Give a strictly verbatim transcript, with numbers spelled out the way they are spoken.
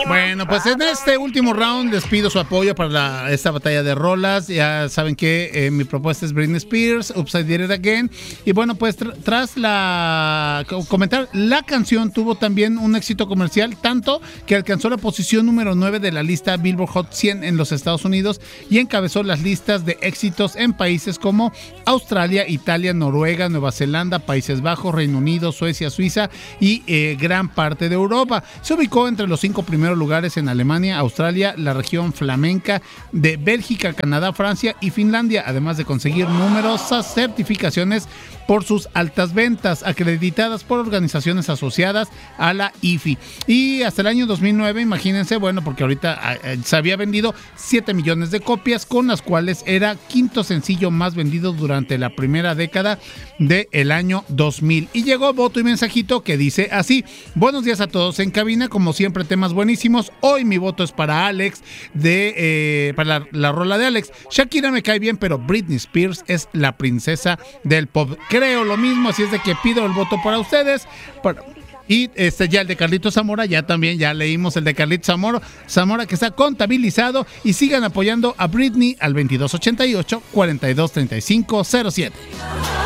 Bueno, pues en este último round les pido su apoyo para la, esta batalla de rolas. Ya saben que eh, mi propuesta es Britney Spears, Upside Did It Again. Y bueno, pues tr- tras la comentar, la canción tuvo también un éxito comercial, tanto que alcanzó la posición número nueve de la lista Billboard Hot cien en los Estados Unidos y encabezó las listas de éxitos en países como Australia, Italia, Noruega, Nueva Zelanda, Países Bajos, Reino Unido, Suecia, Suiza y eh, gran parte de Europa. Se ubicó entre los cinco primeros lugares en Alemania, Australia, la región flamenca de Bélgica, Canadá, Francia y Finlandia, además de conseguir numerosas certificaciones por sus altas ventas, acreditadas por organizaciones asociadas a la I F I. Y hasta el año dos mil nueve, imagínense, bueno, porque ahorita eh, se había vendido siete millones de copias, con las cuales era quinto sencillo más vendido durante la primera década del año dos mil. Y llegó voto y mensajito que dice así: buenos días a todos en cabina, como siempre temas buenísimos. Hoy mi voto es para Alex, de eh, para la, la rola de Alex. Shakira me cae bien, pero Britney Spears es la princesa del pop. Creo lo mismo, así es de que pido el voto para ustedes. Para, y este ya el de Carlitos Zamora, ya también, ya leímos el de Carlitos Zamora, Zamora que está contabilizado. Y sigan apoyando a Britney al veintidós ochenta y ocho, cuarenta y dos treinta y cinco cero siete.